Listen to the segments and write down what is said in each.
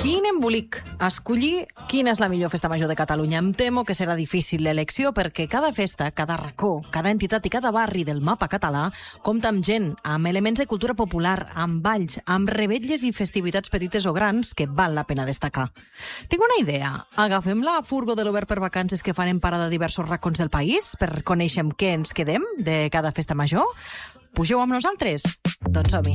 Quin embolic! Escollir quina és la millor festa major de Catalunya. Em temo que serà difícil l'elecció perquè cada festa, cada racó, cada entitat i cada barri del mapa català compta amb gent, amb elements de cultura popular, amb balls, amb revetlles i festivitats petites o grans que val la pena destacar. Tinc una idea. Agafem la furgo de l'Obert per Vacances que farem parada a diversos racons del país per conèixer amb què ens quedem de cada festa major? Pugeu amb nosaltres? Doncs som-hi.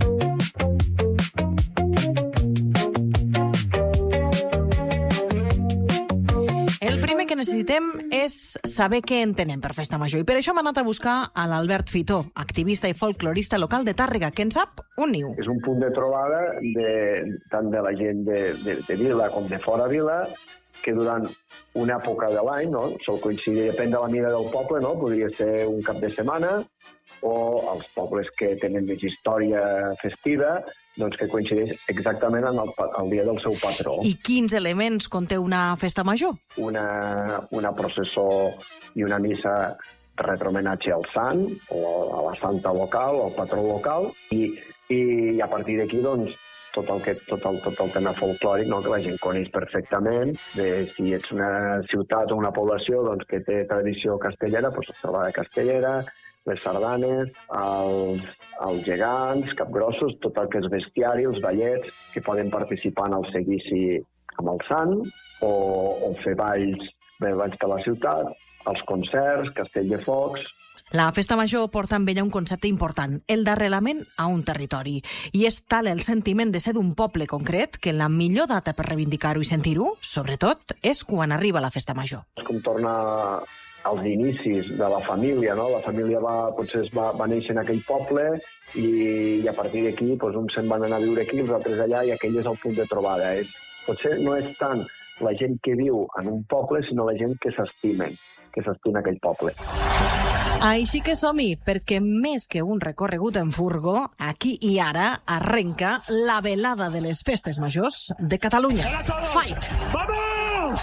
Que necessitem és saber què entenem per festa major i per això hem anat a buscar a l'Albert Fitó, activista i folclorista local de Tàrrega, que en sap un niu. És un punt de trobada tant de la gent de Vila com de fora Vila, que durant una època de l'any, no? Sol coincidir, depèn de la mida del poble, no? Podria ser un cap de setmana, o els pobles que tenen més història festiva, doncs que coincideix exactament en el dia del seu patró. I quins elements conté una festa major? Una processó i una missa retrohomenatge al sant, o a la santa local, o al patró local, i a partir d'aquí, doncs, tot el tema folclòric, no? Que la gent coneix perfectament, de si ets una ciutat o una població doncs, que té tradició castellera, doncs la trobada castellera, les sardanes, els gegants, capgrossos, tot el que és bestiari, els ballets, que poden participar en el seguici amb el sant, o fer balls per la ciutat, els concerts, castell de focs. La festa major porta amb ella un concepte important, el d'arrelament a un territori. I és tal el sentiment de ser d'un poble concret que la millor data per reivindicar-ho i sentir-ho, sobretot, és quan arriba la festa major. És com tornar als inicis de la família, no? La família potser va néixer en aquell poble i a partir d'aquí doncs, uns se'n van anar a viure aquí, els altres allà, i aquell és el punt de trobada. Potser no és tant la gent que viu en un poble, sinó la gent que s'estima aquell poble. Així que som-hi, perquè més que un recorregut en furgo, aquí i ara arrenca la velada de les festes majors de Catalunya. Fight! ¡Vamos!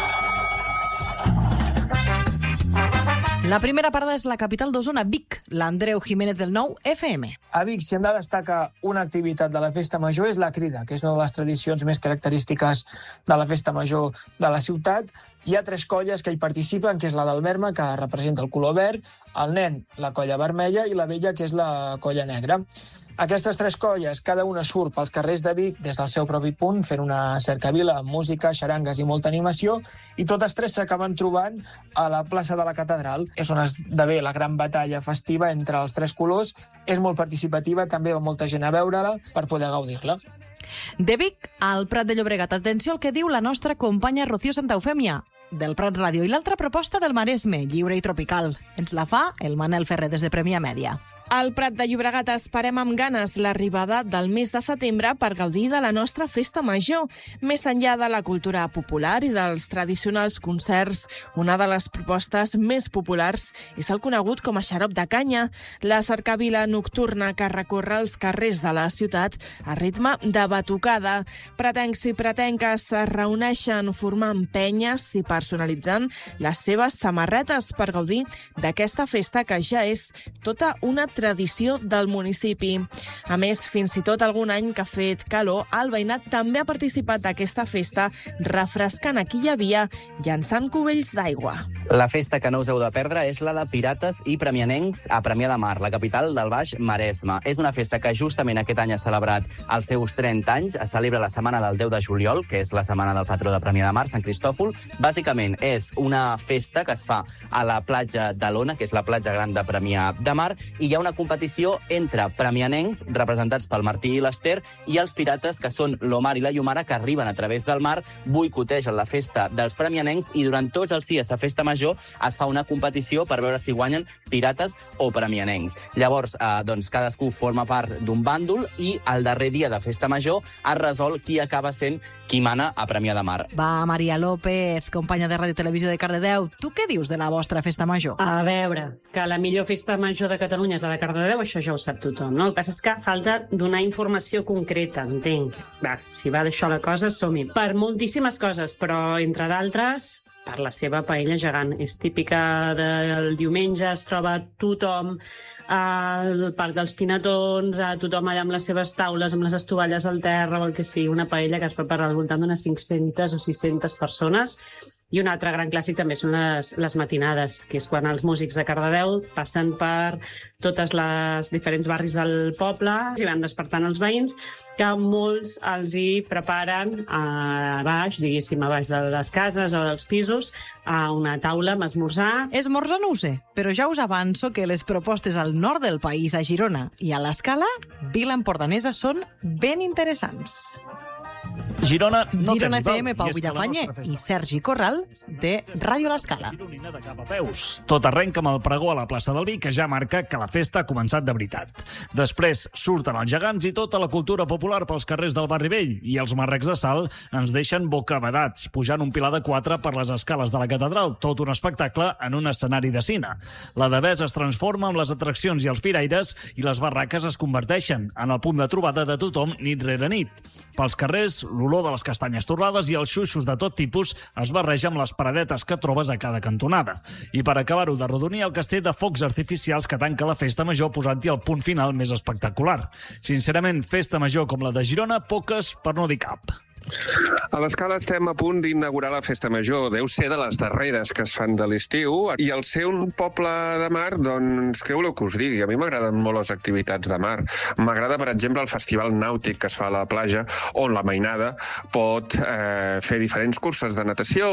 La primera parada és la capital d'Osona, Vic, l'Andreu Jiménez del 9FM. A Vic, si hem de destacar una activitat de la festa major, és la crida, que és una de les tradicions més característiques de la festa major de la ciutat. Hi ha 3 colles que hi participen, que és la del Verma, que representa el color verd, el nen, la colla vermella, i la vella, que és la colla negra. Aquestes 3 colles, cada una surt pels carrers de Vic des del seu propi punt, fent una cercavila amb música, xarangues i molta animació, i totes 3 s'acaben trobant a la plaça de la Catedral. És on esdevé la gran batalla festiva entre els 3 colors. És molt participativa, també va molta gent a veure-la per poder gaudir-la. De Vic al Prat de Llobregat. Atenció al que diu la nostra companya Rocío Santaufèmia, del Prat Ràdio. I l'altra proposta del Maresme, lliure i tropical. Ens la fa el Manel Ferrer des de Premià Mèdia. Al Prat de Llobregat esperem amb ganes l'arribada del mes de setembre per gaudir de la nostra festa major. Més enllà de la cultura popular i dels tradicionals concerts, una de les propostes més populars és el conegut com a xarop de canya, la cercavila nocturna que recorre els carrers de la ciutat a ritme de batucada. Pretencs i pretenques es reuneixen formant penyes i personalitzant les seves samarretes per gaudir d'aquesta festa que ja és tota una tradició del municipi. A més, fins i tot algun any que ha fet calor, el veïnat també ha participat d'aquesta festa, refrescant a qui hi havia, llançant cubells d'aigua. La festa que no us heu de perdre és la de pirates i premianencs a Premià de Mar, la capital del Baix Maresme. És una festa que justament aquest any ha celebrat els seus 30 anys, es celebra la setmana del 10 de juliol, que és la setmana del patró de Premià de Mar, Sant Cristòfol. Bàsicament és una festa que es fa a la platja de l'Ona, que és la platja gran de Premià de Mar, i hi ha una competició entre premianencs, representats pel Martí i l'Ester, i els pirates, que són l'Omar i la Llumara, que arriben a través del mar, boicotegen la festa dels premianencs, i durant tots els dies de festa major es fa una competició per veure si guanyen pirates o premianencs. Llavors, doncs, cadascú forma part d'un bàndol, i el darrer dia de festa major es resol qui acaba sent qui mana a Premià de Mar. Va, Maria López, companya de Ràdio Televisió de Cardedeu, tu què dius de la vostra festa major? A veure, que la millor festa major de Catalunya és la de Cardedeu, això ja ho sap tothom, no? El que passa és que falta donar informació concreta, entenc. Va, si va d'això la cosa, som-hi. Per moltíssimes coses, però entre d'altres, per la seva paella gegant. És típica del diumenge, es troba tothom al Parc dels Pinatons, tothom allà amb les seves taules, amb les estovalles al terra, o el que sigui, una paella que es prepara al voltant d'unes 500 o 600 persones. I un altre gran clàssic també són les matinades, que és quan els músics de Cardedeu passen per totes les diferents barris del poble i van despertant els veïns, que molts els hi preparen a baix, diguéssim, a baix de les cases o dels pisos, a una taula amb esmorzar. Esmorzar no ho sé, però ja us avanço que les propostes al nord del país, a Girona i a l'Escala, Vila Empordanesa, són ben interessants. Girona no Girona té rival, FM, Pau Villafañe i Sergi Corral, de Ràdio L'Escala. Gironina de cap a peus. Tot arrenca amb el pregó a la plaça del Vi, que ja marca que la festa ha començat de veritat. Després surten els gegants i tota la cultura popular pels carrers del Barri Vell, i els marrecs de sal ens deixen bocabadats, pujant un pilar de 4 per les escales de la catedral, tot un espectacle en un escenari de cine. La Devesa es transforma amb les atraccions i els firaires, i les barraques es converteixen en el punt de trobada de tothom nit rere nit. Pels carrers, l'olor de les castanyes torrades i els xuixos de tot tipus es barreja amb les paradetes que trobes a cada cantonada. I per acabar-ho d'arrodonir, el castell de focs artificials que tanca la festa major posant-hi el punt final més espectacular. Sincerament, festa major com la de Girona, poques per no dir cap. A l'Escala estem a punt d'inaugurar la Festa Major. Deu ser de les darreres que es fan de l'estiu. I al ser un poble de mar, doncs, què voleu que us digui? A mi m'agraden molt les activitats de mar. M'agrada, per exemple, el festival nàutic que es fa a la platja, on la mainada pot fer diferents curses de natació,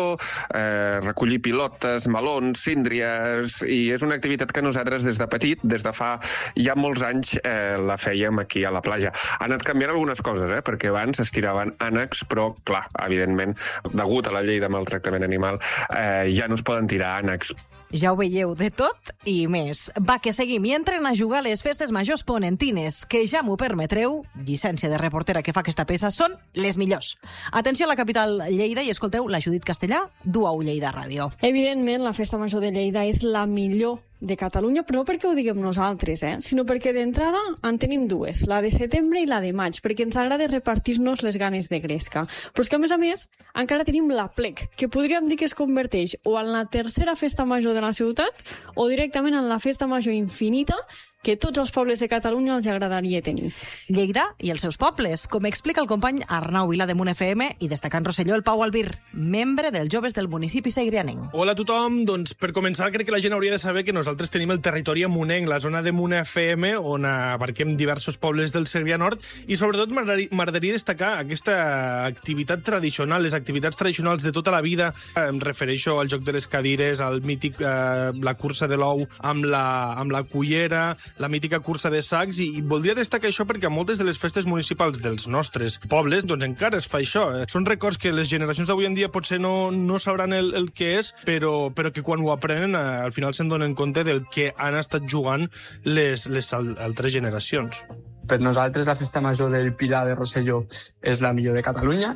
recollir pilotes, melons, síndries, i és una activitat que nosaltres des de petit, des de fa ja molts anys, la fèiem aquí a la platja. Ha anat canviant algunes coses, perquè abans es tiraven ànecs, però, clar, evidentment, degut a la llei de maltractament animal, ja no es poden tirar ànecs. Ja ho veieu, de tot i més. Va, que seguim i entren a jugar les festes majors ponentines, que ja m'ho permetreu, llicència de reportera que fa aquesta peça, són les millors. Atenció a la capital Lleida i escolteu la Judit Castellà, d'UAU Lleida Ràdio. Evidentment, la festa major de Lleida és la millor de Catalunya, però no perquè ho diguem nosaltres, sinó perquè d'entrada en tenim dues, la de setembre i la de maig, perquè ens agrada repartir-nos les ganes de gresca. Però és que, a més, encara tenim la plec, que podríem dir que es converteix o en la tercera festa major de la ciutat o directament en la festa major infinita que tots els pobles de Catalunya els agradaria tenir. Lleida i els seus pobles, com explica el company Arnau Vila de Munt FM i destacant Rosselló, el Pau Albir, membre dels joves del municipi segrianenc. Hola a tothom, doncs per començar crec que la gent hauria de saber que nosaltres tenim el territori amunenc, la zona de Munt FM, on abarquem diversos pobles del Segrià Nord, i sobretot m'agradaria destacar aquesta activitat tradicional, les activitats tradicionals de tota la vida. Em refereixo al joc de les cadires, al mític, la cursa de l'ou amb la cullera, la mítica cursa de sacs, i voldria destacar això perquè a moltes de les festes municipals dels nostres pobles doncs encara es fa això. Són records que les generacions d'avui en dia potser no sabran el que és, però que quan ho aprenen al final se'n donen compte del que han estat jugant les altres generacions. Per nosaltres la festa major del Pilar de Rosselló és la millor de Catalunya.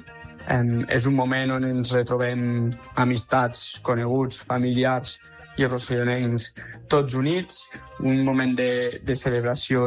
És un moment on ens retrobem amistats, coneguts, familiars i rossellonencs tots units, un moment de celebració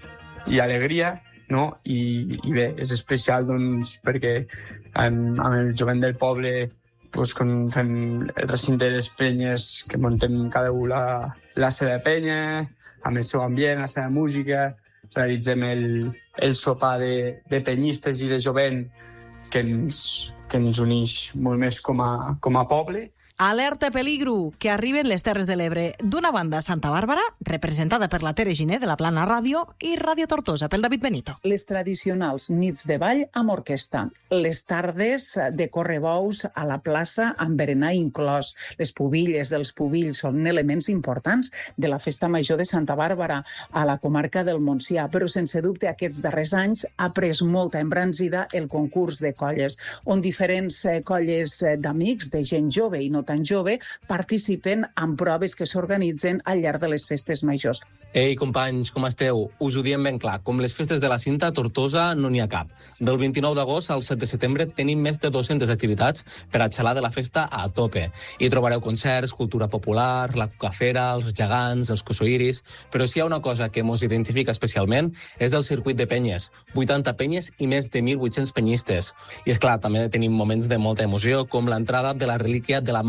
i alegria, no? I bé, és especial doncs, perquè amb el jovent del poble doncs, quan fem el recinte de les penyes, que muntem cada un la seva penya, amb el seu ambient, la seva música, realitzem el sopar de penyistes i de jovent que ens uneix molt més com a poble. Alerta peligro, que arriben les Terres de l'Ebre. D'una banda, Santa Bàrbara, representada per la Tere Giner de la Plana Ràdio, i Ràdio Tortosa, pel David Benito. Les tradicionals nits de ball amb orquestra, les tardes de correbous a la plaça amb berenar inclòs. Les pubilles dels pubills són elements importants de la festa major de Santa Bàrbara a la comarca del Montsià, però sense dubte aquests darrers anys ha pres molta embranzida el concurs de colles, on diferents colles d'amics, de gent jove i no tan jove, participen en proves que s'organitzen al llarg de les festes majors. Ei, companys, com esteu? Us ho diem ben clar, com les festes de la Cinta, a Tortosa no n'hi ha cap. Del 29 d'agost al 7 de setembre tenim més de 200 activitats per a xalar de la festa a tope. Hi trobareu concerts, cultura popular, la cucafera, els gegants, els cosoiris, però si hi ha una cosa que mos identifica especialment és el circuit de penyes, 80 penyes i més de 1.800 penyistes. I és clar, també tenim moments de molta emoció, com l'entrada de la relíquia de la Mare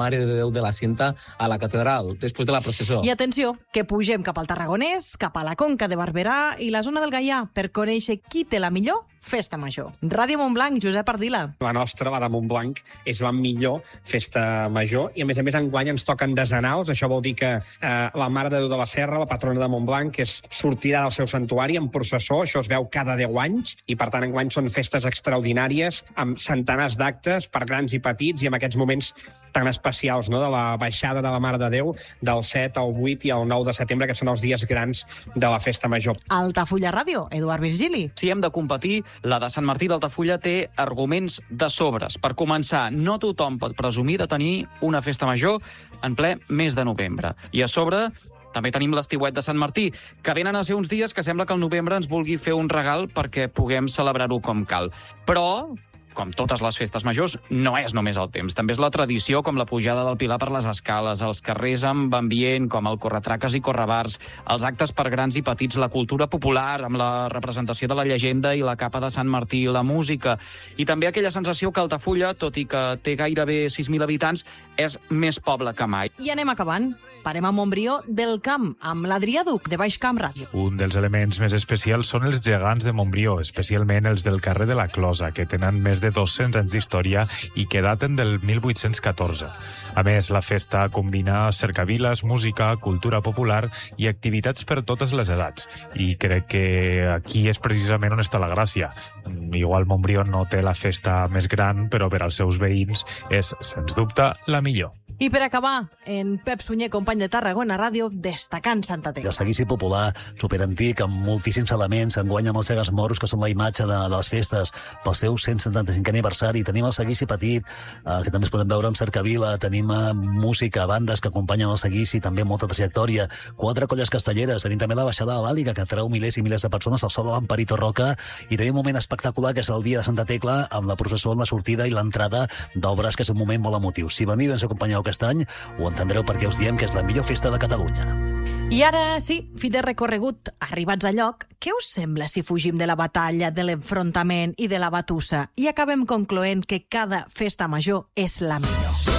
Mare de Déu de la Cinta a la catedral, després de la processó. I atenció, que pugem cap al Tarragonès, cap a la Conca de Barberà i la zona del Gaià per conèixer qui té la millor festa major. Ràdio Montblanc, Josep Ardila. La nostra, la de Montblanc, és la millor festa major i, a més, enguany ens toquen decenals. Això vol dir que la Mare de Déu de la Serra, la patrona de Montblanc, sortirà del seu santuari en processó. Això es veu cada 10 anys i, per tant, enguany són festes extraordinàries amb centenars d'actes per grans i petits i amb aquests moments tan especials, no?, de la baixada de la Mare de Déu del 7 al 8 i al 9 de setembre, que són els dies grans de la festa major. Altafulla Ràdio, Eduard Virgili. Si hem de competir, la de Sant Martí d'Altafulla té arguments de sobres. Per començar, no tothom pot presumir de tenir una festa major en ple mes de novembre. I a sobre també tenim l'estiuet de Sant Martí, que venen a ser uns dies que sembla que el novembre ens vulgui fer un regal perquè puguem celebrar-ho com cal. Però, com totes les festes majors, no és només el temps. També és la tradició, com la pujada del Pilar per les escales, els carrers amb ambient, com el corretraques i correbars, els actes per grans i petits, la cultura popular, amb la representació de la llegenda i la capa de Sant Martí, la música, i també aquella sensació que Altafulla, tot i que té gairebé 6.000 habitants, és més poble que mai. I anem acabant. Parem a Montbrió del Camp, amb l'Adrià Duc, de Baix Camp Ràdio. Un dels elements més especials són els gegants de Montbrió, especialment els del carrer de la Closa, que tenen més de 200 anys d'història i que daten del 1814. A més, la festa combina cercaviles, música, cultura popular i activitats per totes les edats. I crec que aquí és precisament on està la gràcia. Igual Montbrió no té la festa més gran, però per als seus veïns és, sens dubte, la millor. I per acabar, en Pep Sunyer, company de Tarragona Ràdio, destacant Santa Tecla. El seguici popular, superantic, amb moltíssims elements, enguany amb els segas moros, que són la imatge de les festes, pel seu 175è aniversari. Tenim el seguici petit, que també es poden veure amb cercavila, tenim música, bandes que acompanyen el seguici, també molta trajectòria, 4 colles castelleres, tenim també la baixada de l'Àliga, que atreu milers i milers de persones al sol de l'Amparito Roca, i tenim un moment espectacular, que és el dia de Santa Tecla, amb la processó en la sortida i l'entrada d'obres, que és un moment molt emotiu. Si veniu i ens acompanyeu aquest any, ho entendreu perquè us diem que és la millor festa de Catalunya. I ara, sí, fi de recorregut, arribats a lloc, què us sembla si fugim de la batalla, de l'enfrontament i de la batussa i acabem concloent que cada festa major és la millor?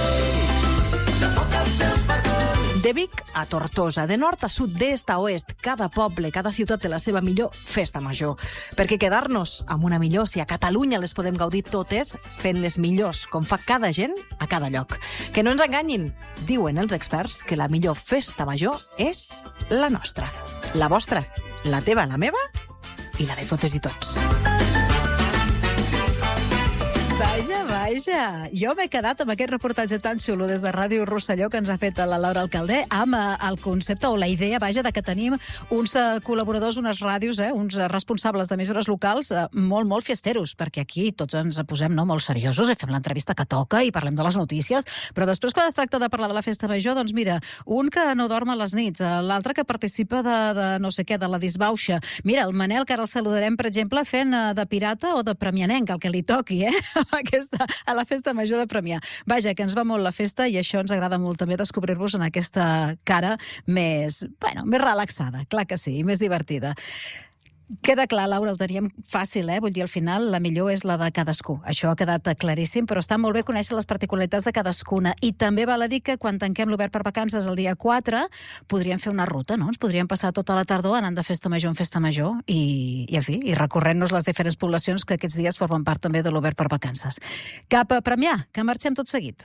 De Vic a Tortosa, de nord a sud, d'est a oest, cada poble, cada ciutat té la seva millor festa major. Perquè quedar-nos amb una millor, si a Catalunya les podem gaudir totes, fent-les millors, com fa cada gent a cada lloc. Que no ens enganyin, diuen els experts que la millor festa major és la nostra. La vostra, la teva, la meva i la de totes i tots. Vaja. Jo m'he quedat amb aquest reportatge tan xulo des de Ràdio Rosselló que ens ha fet la Laura Alcalde amb el concepte o la idea, de que tenim uns col·laboradors, unes ràdios, uns responsables d'emissores locals molt fiesteros, perquè aquí tots ens posem molt seriosos i fem l'entrevista que toca i parlem de les notícies, però després quan es tracta de parlar de la festa major, doncs mira, un que no dorm a les nits, l'altre que participa de no sé què, de la disbauxa. Mira, el Manel, que ara el saludarem, per exemple, fent de pirata o de premianenc, el que li toqui, a la festa major de Premià. Vaja, que ens va molt la festa i això ens agrada molt també descobrir-vos en aquesta cara més relaxada, clar que sí, i més divertida. Queda clar, Laura, ho teníem fàcil, Vull dir, al final la millor és la de cadascú. Això ha quedat claríssim, però està molt bé conèixer les particularitats de cadascuna. I també val a dir que quan tanquem l'obert per vacances el dia 4 podríem fer una ruta, no? Ens podríem passar tota la tardor anant de festa major en festa major i en fi, i recorrent-nos les diferents poblacions que aquests dies formen part també de l'obert per vacances. Cap a Premià, que marxem tot seguit.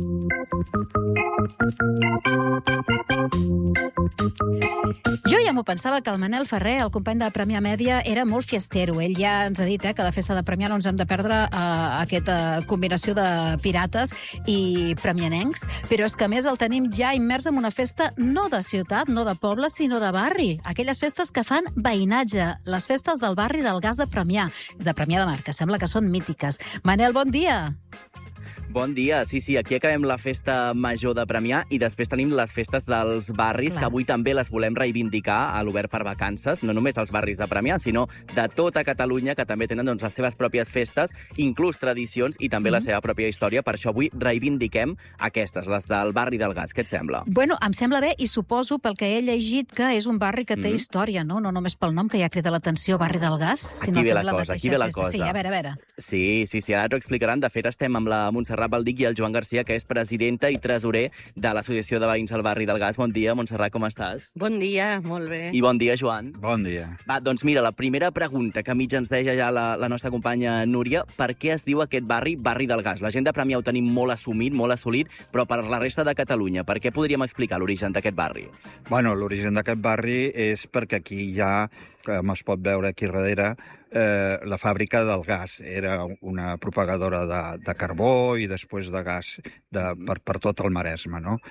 Jo ja m'ho pensava que el Manel Ferrer, el company de Premià Mèdia, era molt fiestero. Ell ja ens ha dit que a la festa de Premià no ens hem de perdre aquesta combinació de pirates i premianencs, però és que a més el tenim ja immers en una festa no de ciutat, no de poble, sinó de barri. Aquelles festes que fan veïnatge, les festes del barri del Gas de Premià de Mar, que sembla que són mítiques. Manel, bon dia! Bon dia, sí, aquí acabem la festa major de Premià i després tenim les festes dels barris, que avui també les volem reivindicar a l'Obert per Vacances, no només els barris de Premià, sinó de tota Catalunya, que també tenen les seves pròpies festes, inclús tradicions i també la seva pròpia història. Per això avui reivindiquem aquestes, les del barri del Gas. Què et sembla? Bueno, em sembla bé i suposo, pel que he llegit, que és un barri que té història, no només pel nom, que ja crida l'atenció, barri del Gas, sinó aquí ve la cosa. Sí, a veure. Sí, ara t'ho explicaran. De fet, estem amb la Montserrat Montserrat Baldic, i el Joan Garcia, que és presidenta i tresorer de l'Associació de Veïns al Barri del Gas. Bon dia, Montserrat, com estàs? Bon dia, molt bé. I bon dia, Joan. Bon dia. Va, doncs mira, la primera pregunta que mig ens deia ja la nostra companya Núria, per què es diu aquest barri Barri del Gas? La gent de Premià ho tenim molt assumit, molt assolit, però per la resta de Catalunya, per què podríem explicar l'origen d'aquest barri? Bueno, l'origen d'aquest barri és perquè aquí hi ha, com es pot veure aquí darrere, la fàbrica del gas. Era una propagadora de carbó i després de gas per tot el Maresme, no?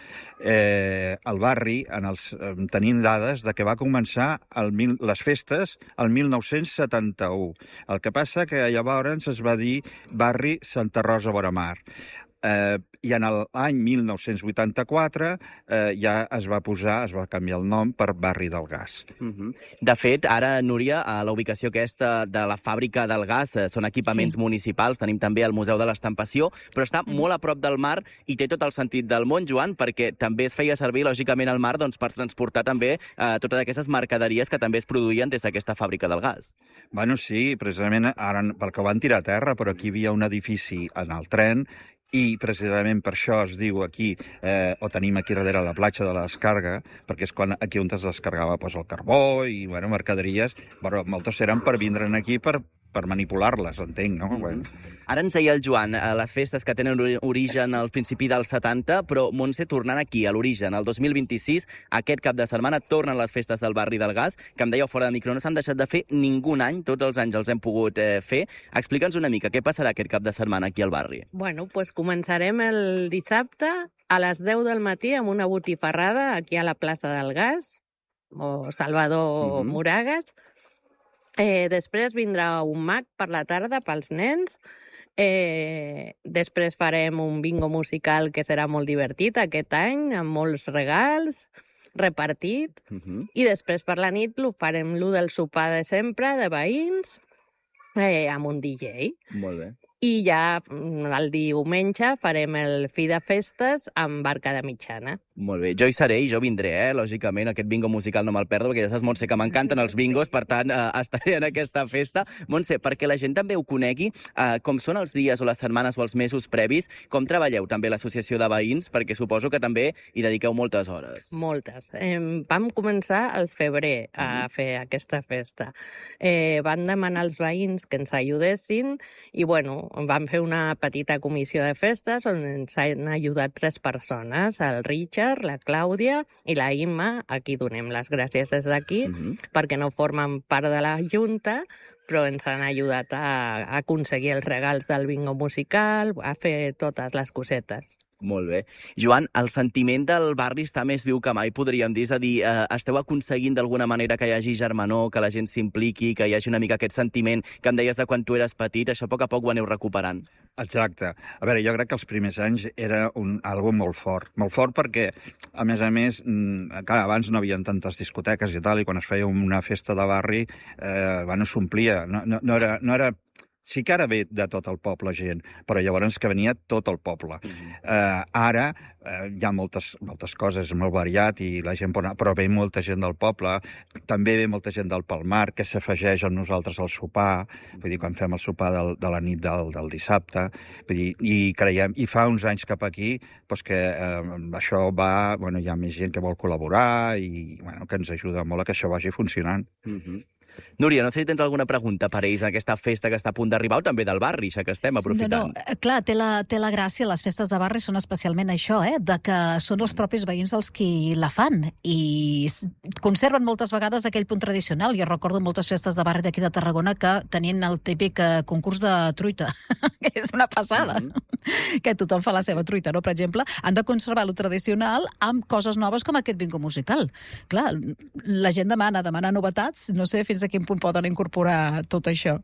El barri, tenim dades de que va començar les festes el 1971. El que passa que llavors es va dir barri Santa Rosa vora Mar. I en l'any 1984 ja es va canviar el nom per Barri del Gas. De fet, ara, Núria, a la ubicació aquesta de la fàbrica del gas són equipaments municipals, tenim també el Museu de l'Estampació, però està molt a prop del mar i té tot el sentit del món, Joan, perquè també es feia servir, lògicament, el mar per transportar també totes aquestes mercaderies que també es produïen des d'aquesta fàbrica del gas. Bueno, sí, precisament ara, perquè ho van tirar a terra, però aquí hi havia un edifici en el tren i precisament per això es diu aquí, o tenim aquí darrere la platja de la descarga, perquè és aquí on es descargava el carbó i mercaderies, però moltes eren per vindre aquí per manipular-les, entenc, no? Ara ens deia el Joan, les festes que tenen origen al principi dels 70, però Montse, tornant aquí, a l'origen, el 2026, aquest cap de setmana tornen les festes del Barri del Gas, que em dèieu fora de micro, no s'han deixat de fer ningú any, tots els anys els hem pogut fer. Explica'ns una mica, què passarà aquest cap de setmana aquí al barri? Bueno, doncs començarem el dissabte a les 10 del matí amb una botifarrada aquí a la plaça del Gas, o Salvador Moragas. Després vindrà un mag per la tarda pels nens. Després farem un bingo musical que serà molt divertit aquest any, amb molts regals, repartit. I després per la nit farem lo del sopar de sempre, de veïns, amb un DJ. Molt bé. I ja el diumenge farem el fi de festes amb barca de mitjana. Molt bé. Jo hi seré i jo vindré, lògicament. Aquest bingo musical no me'l perdo, perquè ja saps, Montse, que m'encanten els bingos, per tant, estaré en aquesta festa. Montse, perquè la gent també ho conegui, com són els dies o les setmanes o els mesos previs, com treballeu també l'associació de veïns, perquè suposo que també hi dediqueu moltes hores. Moltes. Vam començar al febrer a fer aquesta festa. Van demanar als veïns que ens ajudessin i, bueno, vam fer una petita comissió de festes on ens han ajudat 3 persones, el Richard, la Clàudia i la Imma, a qui donem les gràcies des d'aquí, perquè no formen part de la Junta, però ens han ajudat a aconseguir els regals del bingo musical, a fer totes les cosetes. Molt bé. Joan, el sentiment del barri està més viu que mai, podríem dir. És a dir, esteu aconseguint d'alguna manera que hi hagi germanor, que la gent s'impliqui, que hi hagi una mica aquest sentiment que em deies de quan tu eres petit, això a poc ho aneu recuperant. Exacte. A veure, jo crec que els primers anys era algo molt fort perquè, a més, clar, abans no hi havia tantes discoteques i tal, i quan es feia una festa de barri, s'omplia. No era... Sí que ara ve de tot el poble gent, però llavors que venia tot el poble. Ara hi ha moltes coses, molt variat, i la gent però ve molta gent del poble, també ve molta gent del Palmar, que s'afegeix amb nosaltres al sopar, vull dir, quan fem el sopar de la nit del dissabte, vull dir, i creiem, i fa uns anys cap aquí, doncs que això va, bueno, hi ha més gent que vol col·laborar i, bueno, que ens ajuda molt a que això vagi funcionant. Núria, no sé si tens alguna pregunta per ells en aquesta festa que està a punt d'arribar, o també del barri, ja que estem aprofitant. No, clar, té la gràcia, les festes de barri són especialment això, de que són els propis veïns els qui la fan, i conserven moltes vegades aquell punt tradicional. Jo recordo moltes festes de barri d'aquí de Tarragona que tenien el típic concurs de truita, que és una passada, que tothom fa la seva truita, no? Per exemple, han de conservar lo tradicional amb coses noves com aquest bingo musical. Clar, la gent demana novetats, no sé fins a quin punt poden incorporar tot això.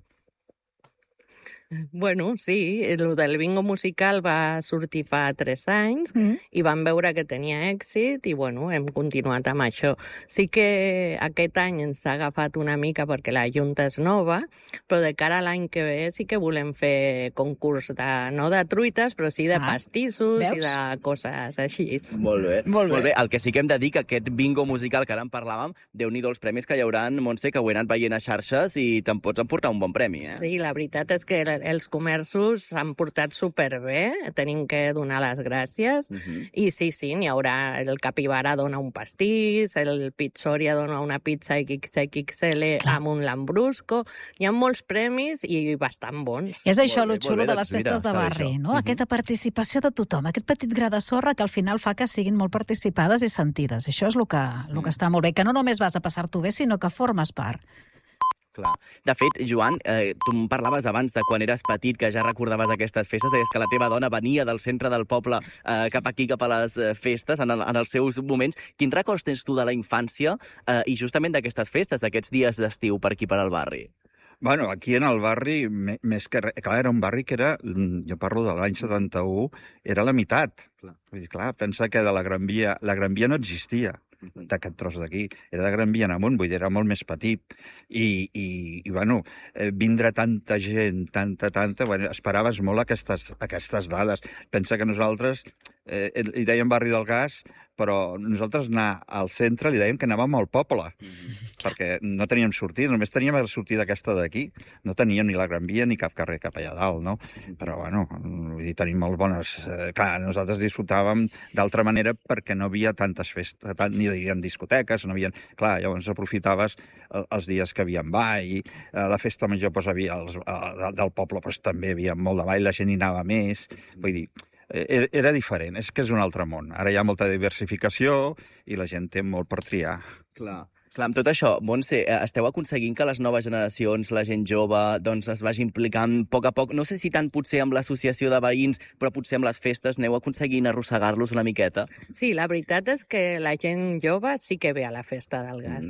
Bueno, sí, el del bingo musical va sortir fa 3 anys i vam veure que tenia èxit i, bueno, hem continuat amb això. Sí que aquest any ens ha agafat una mica perquè la Junta és nova, però de cara a l'any que ve sí que volem fer concurs no de truites, però sí de pastissos i de coses així. Molt bé. Molt bé. El que sí que hem de dir que aquest bingo musical que ara en parlàvem, Déu-n'hi-do els premis que hi haurà, Montse, que ho he anat veient a xarxes i te'n pots emportar un bon premi, Sí, la veritat és que els comerços s'han portat superbé, tenim que donar les gràcies, i sí, n'hi haurà, el Capibara dona un pastís, el Pizzoria dona una pizza XXL amb un lambrusco, hi ha molts premis i bastant bons. És això el xulo de les festes de barri, no? Aquesta participació de tothom, aquest petit gra de sorra que al final fa que siguin molt participades i sentides. Això és el que està molt bé, que no només vas a passar-t'ho bé, sinó que formes part. Clar. De fet, Joan, tu em parlaves abans de quan eres petit, que ja recordaves aquestes festes, deies que la teva dona venia del centre del poble cap aquí, cap a les festes, en els seus moments. Quins records tens tu de la infància i justament d'aquestes festes, aquests dies d'estiu per aquí, per al barri? Bueno, aquí en el barri, més que... Clar, era un barri que era, jo parlo de l'any 71, era la meitat. Vull dir, clar, pensa que de la Gran Via no existia, d'aquest tros d'aquí. Era de Gran Via en amunt, vull dir, era molt més petit. I bueno, vindre tanta gent, tanta... Bueno, esperaves molt aquestes dades. Pensa que nosaltres, li dèiem barri del Gas, però nosaltres anar al centre li dèiem que anàvem al poble, perquè no teníem sortida, només teníem la sortida aquesta d'aquí. No teníem ni la Gran Via ni cap carrer cap allà dalt, no? Però, bueno, vull dir, tenim molt bones... Clar, nosaltres disfrutàvem d'altra manera perquè no havia tantes festes, ni hi havia discoteques, no havia... Clar, llavors aprofitaves els dies que hi havia ball, la festa major havia del poble també hi havia molt de ball, la gent hi anava més, vull dir... Era diferent, és que és un altre món. Ara hi ha molta diversificació i la gent té molt per triar. Clar, amb tot això, Montse, esteu aconseguint que les noves generacions, la gent jove, doncs es vagi implicant a poc, no sé si tant potser amb l'associació de veïns, però potser amb les festes aneu aconseguint arrossegar-los una miqueta? Sí, la veritat és que la gent jove sí que ve a la festa del gas.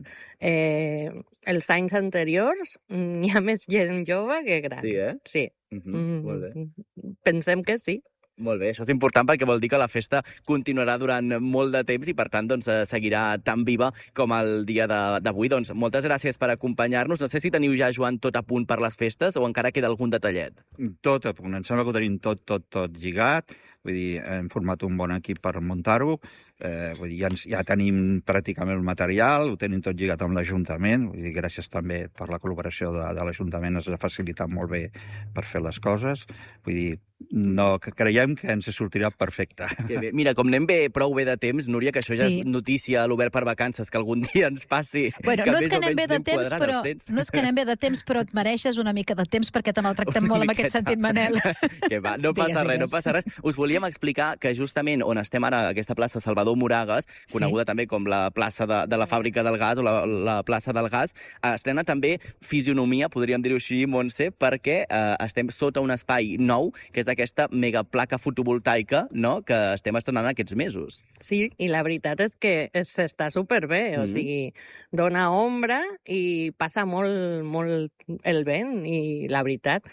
Els anys anteriors hi ha més gent jove que gran. Sí, Sí. Molt bé. Pensem que sí. Molt bé, això és important perquè vol dir que la festa continuarà durant molt de temps i, per tant, doncs, seguirà tan viva com el dia d'avui. Doncs, moltes gràcies per acompanyar-nos. No sé si teniu ja, Joan, tot a punt per les festes o encara queda algun detallet? Tot a punt. Em sembla que ho tenim tot lligat. Vull dir, hem format un bon equip per muntar-ho. Vull dir, ja tenim pràcticament el material, ho tenim tot lligat amb l'Ajuntament. Vull dir, gràcies també per la col·laboració de l'Ajuntament, ens ha facilitat molt bé per fer les coses. Vull dir, creiem que ens sortirà perfecte. Que bé. Mira, com anem prou bé de temps, Núria, que això ja és notícia a l'Obert per Vacances, que algun dia ens passi... Bueno, no és que anem bé de temps, però et mereixes una mica de temps perquè te maltractem molt amb aquest sentit, Manel. Que va, no passa res. Us volíem explicar que justament on estem ara, aquesta plaça Salvador Moragas, coneguda també com la plaça de la Fàbrica del Gas o la plaça del Gas, estrena també fisionomia, podríem dir-ho així, Montse, perquè estem sota un espai nou, que és aquesta megaplaca fotovoltaica, no?, que estem estrenant aquests mesos. Sí, i la veritat és que s'està superbé, o sigui, dona ombra i passa molt el vent, i la veritat...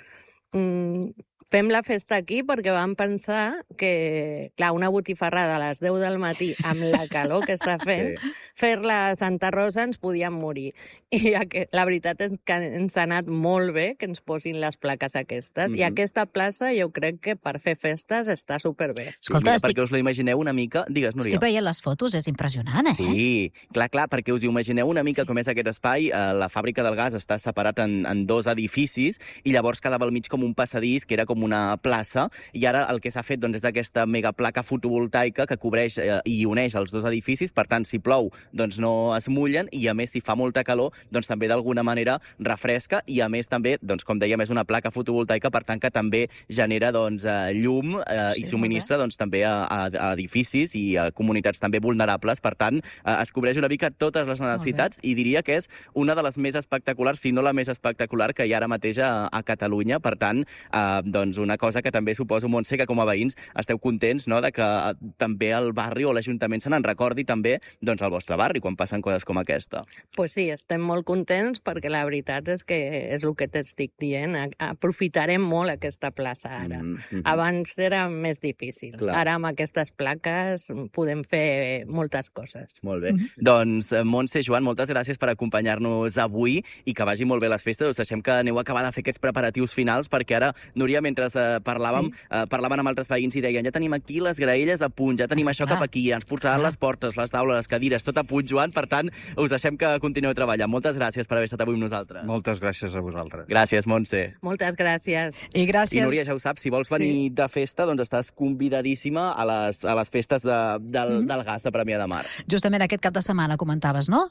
Fem la festa aquí perquè vam pensar que, clar, una botifarrada a les 10 del matí amb la calor que està fent, fer-la a Santa Rosa ens podíem morir. I la veritat és que ens ha anat molt bé que ens posin les plaques aquestes. I aquesta plaça jo crec que per fer festes està superbé. Escolta, perquè us la imagineu una mica... Digues, Núria. Estic veient les fotos, és impressionant, Sí, clar, perquè us imagineu una mica com és aquest espai. La Fàbrica del Gas està separat en dos edificis i llavors quedava al mig com un passadís, que era com una plaça, i ara el que s'ha fet doncs, és aquesta megaplaca fotovoltaica que cobreix i uneix els dos edificis, per tant, si plou, doncs no es mullen, i a més, si fa molta calor, doncs també d'alguna manera refresca, i a més també, doncs, com dèiem, és una placa fotovoltaica, per tant que també genera doncs, llum i subministra doncs, també a edificis i a comunitats també vulnerables, per tant, es cobreix una mica totes les necessitats, i diria que és una de les més espectaculars, si no la més espectacular que hi ha ara mateix a Catalunya, per tant, doncs una cosa que també suposo, Montse, que com a veïns esteu contents, no?, de que també el barri o l'Ajuntament se n'en recordi també doncs, al vostre barri quan passen coses com aquesta. Pues sí, estem molt contents perquè la veritat és que és el que t'estic dient. Aprofitarem molt aquesta plaça ara. Abans era més difícil. Clar. Ara amb aquestes plaques podem fer moltes coses. Molt bé. Doncs, Montse, Joan, moltes gràcies per acompanyar-nos avui i que vagi molt bé les festes. Us deixem que aneu a acabar de fer aquests preparatius finals perquè ara, Núria, mentre mentre parlaven amb altres veïns i deien ja tenim aquí les graelles a punt, ja tenim això cap aquí, ens posaran les portes, les taules, les cadires, tot a punt, Joan. Per tant, us deixem que continueu treballant. Moltes gràcies per haver estat avui amb nosaltres. Moltes gràcies a vosaltres. Gràcies, Montse. Moltes gràcies. I gràcies. I Núria, ja ho saps, si vols venir de festa, doncs estàs convidadíssima a les festes del gas de Premià de Mar. Justament aquest cap de setmana comentaves, no?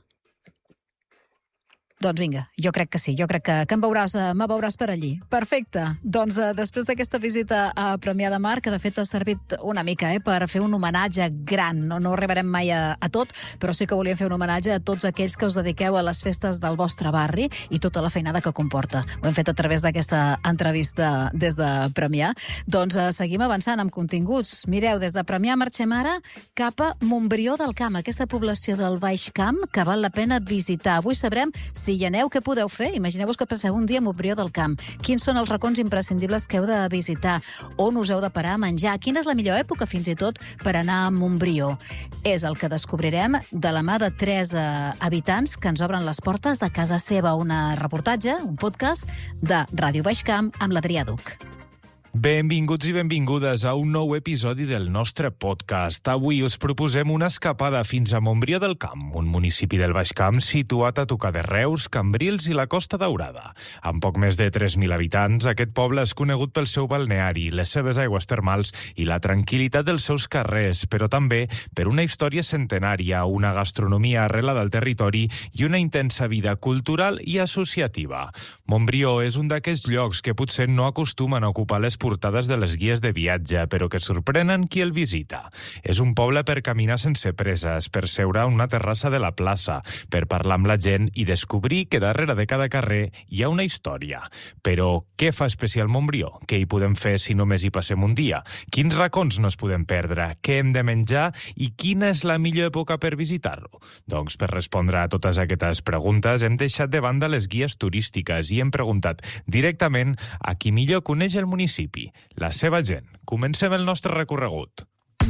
Doncs vinga, jo crec que sí, jo crec que me veuràs per allí. Perfecte. Doncs després d'aquesta visita a Premià de Mar, que de fet ha servit una mica per fer un homenatge gran, no arribarem mai a tot, però sí que volíem fer un homenatge a tots aquells que us dediqueu a les festes del vostre barri i tota la feinada que comporta. Ho hem fet a través d'aquesta entrevista des de Premià. Doncs seguim avançant amb continguts. Mireu, des de Premià marxem ara cap a Montbrió del Camp, aquesta població del Baix Camp que val la pena visitar. Avui sabrem si hi aneu, què podeu fer? Imagineu-vos que passeu un dia a Montbrió del Camp. Quins són els racons imprescindibles que heu de visitar? On us heu de parar a menjar? Quina és la millor època, fins i tot, per anar a Montbrió? És el que descobrirem de la mà de 3 habitants que ens obren les portes de casa seva. Un reportatge, un podcast de Ràdio Baix Camp amb l'Adrià Duc. Benvinguts i benvingudes a un nou episodi del nostre podcast. Avui us proposem una escapada fins a Montbrió del Camp, un municipi del Baix Camp situat a tocar de Reus, Cambrils i la Costa Daurada. Amb poc més de 3.000 habitants, aquest poble és conegut pel seu balneari, les seves aigües termals i la tranquil·litat dels seus carrers, però també per una història centenària, una gastronomia arrelada al territori i una intensa vida cultural i associativa. Montbrió és un d'aquests llocs que potser no acostumen a ocupar les portades de les guies de viatge, però que sorprenen qui el visita. És un poble per caminar sense preses, per seure a una terrassa de la plaça, per parlar amb la gent i descobrir que darrere de cada carrer hi ha una història. Però què fa especial Montbrió? Què hi podem fer si només hi passem un dia? Quins racons no es podem perdre? Què hem de menjar? I quina és la millor època per visitar-lo? Doncs per respondre a totes aquestes preguntes hem deixat de banda les guies turístiques i hem preguntat directament a qui millor coneix el municipi, la seva gent. Comencem el nostre recorregut.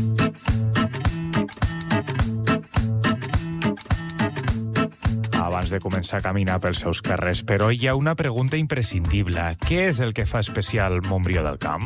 Abans de començar a caminar pels seus carrers, però hi ha una pregunta imprescindible. Què és el que fa especial Montbrió del Camp?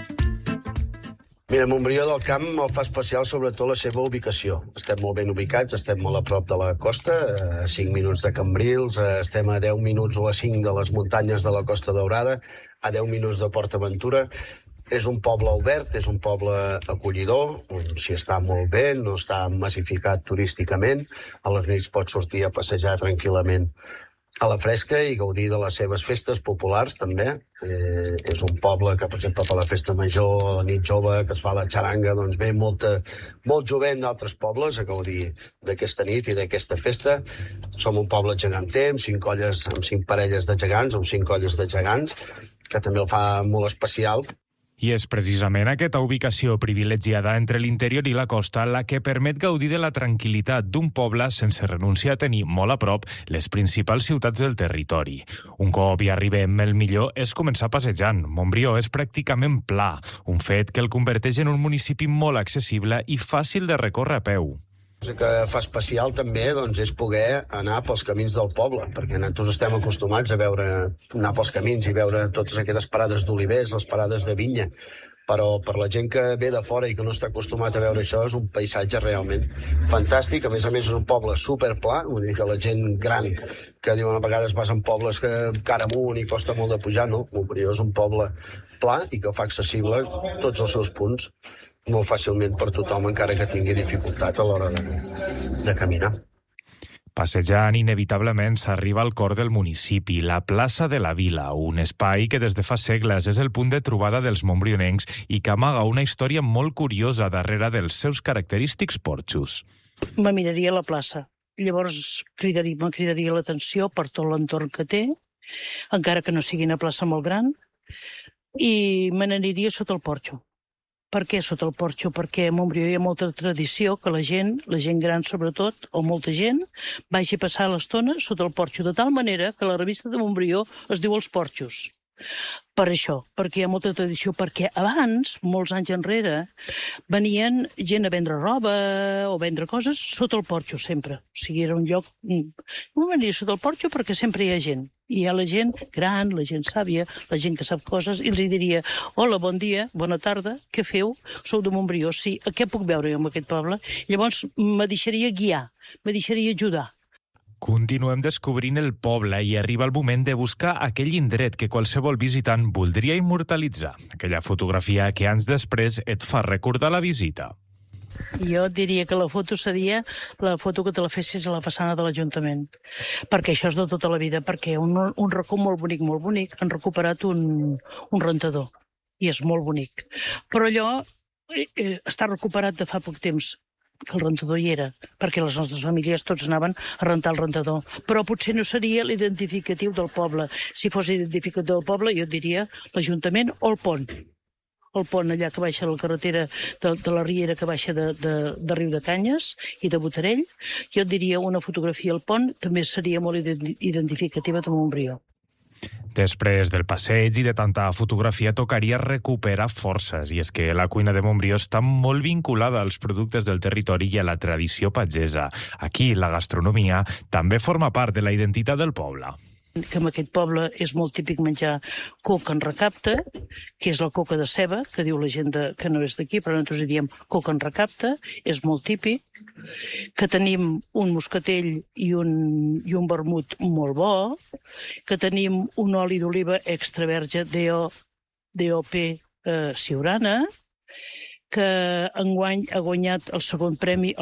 Mira, Montbrió del Camp el fa especial sobretot la seva ubicació. Estem molt ben ubicats, estem molt a prop de la costa, a 5 minuts de Cambrils, estem a 10 minuts o a 5 de les muntanyes de la Costa Daurada, a 10 minuts de PortAventura. És un poble obert, és un poble acollidor, on s'hi està molt bé, no està massificat turísticament, a les nits pots sortir a passejar tranquil·lament a la fresca i gaudir de les seves festes populars, també. És un poble que, per exemple, per la festa major, a la nit jove, que es fa la xaranga, doncs ve molt jovent d'altres pobles a gaudir d'aquesta nit i d'aquesta festa. Som un poble geganter, amb 5 parelles de gegants, amb 5 colles de gegants, que també el fa molt especial. I és precisament aquesta ubicació privilegiada entre l'interior i la costa la que permet gaudir de la tranquil·litat d'un poble sense renunciar a tenir molt a prop les principals ciutats del territori. Un cop hi arribem, el millor és començar passejant. Montbrió és pràcticament pla, un fet que el converteix en un municipi molt accessible i fàcil de recórrer a peu. El que fa especial també és poder anar pels camins del poble, perquè nosaltres estem acostumats a anar pels camins i veure totes aquestes parades d'olivers, les parades de vinya, però per la gent que ve de fora i que no està acostumat a veure això és un paisatge realment fantàstic. A més és un poble superpla, vull dir que la gent gran que diuen a vegades vas en pobles que cara amunt i costa molt de pujar, no, Montbrió és un poble pla i que fa accessible tots els seus punts molt fàcilment per tothom, encara que tingui dificultat a l'hora de caminar. Passejant, inevitablement s'arriba al cor del municipi, la plaça de la Vila, un espai que des de fa segles és el punt de trobada dels montbrionencs i que amaga una història molt curiosa darrere dels seus característics porxos. Me miraria a la plaça. Llavors me cridaria l'atenció per tot l'entorn que té, encara que no sigui una plaça molt gran, i me n'aniria sota el porxo. Per què sota el porxo? Perquè a Montbrió hi ha molta tradició que la gent gran sobretot, o molta gent, vagi a passar l'estona sota el porxo, de tal manera que la revista de Montbrió es diu Els Porxos. Per això, perquè hi ha molta tradició, perquè abans, molts anys enrere, venien gent a vendre roba o vendre coses sota el porxo, sempre. O sigui, era un lloc... No venia sota el porxo perquè sempre hi ha gent. I hi ha la gent gran, la gent sàvia, la gent que sap coses, i els diria: hola, bon dia, bona tarda, què feu? Sou de Montbrió, sí, què puc veure jo en aquest poble? Llavors me deixaria guiar, me deixaria ajudar. Continuem descobrint el poble i arriba el moment de buscar aquell indret que qualsevol visitant voldria immortalitzar. Aquella fotografia que anys després et fa recordar la visita. Jo et diria que la foto seria la foto que te la fessis a la façana de l'Ajuntament. Perquè això és de tota la vida, perquè un racó molt bonic, han recuperat un rentador. I és molt bonic. Però allò està recuperat de fa poc temps, que el rentador hi era, perquè les nostres famílies tots anaven a rentar el rentador. Però potser no seria l'identificatiu del poble. Si fos identificatiu del poble, jo et diria l'Ajuntament o el pont. El pont allà que baixa la carretera de la Riera, que baixa de Riu de Canyes i de Botarell. Jo et diria una fotografia al pont també seria molt identificativa de Montbrió. Després del passeig i de tanta fotografia tocaria recuperar forces, i és que la cuina de Montbrió està molt vinculada als productes del territori i a la tradició pagesa. Aquí la gastronomia també forma part de la identitat del poble. Que en aquest poble és molt típic menjar coca en recapte, que és la coca de ceba, que diu la gent que no és d'aquí, però nosaltres diem coca en recapte, és molt típic, que tenim un moscatell i un vermut molt bo, que tenim un oli d'oliva extra verge DOP Siurana, que enguany ha guanyat el segon premi